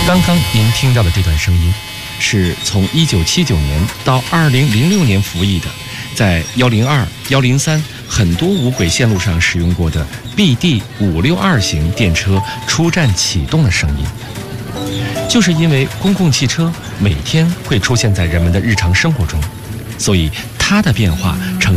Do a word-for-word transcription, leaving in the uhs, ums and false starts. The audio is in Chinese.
刚刚您听到的这段声音，是从一九七九年到二零零六年服役的，在一零二、一零三很多无轨线路上使用过的 B D 五六二型电车出站启动的声音。就是因为公共汽车每天会出现在人们的日常生活中，所以它的变化成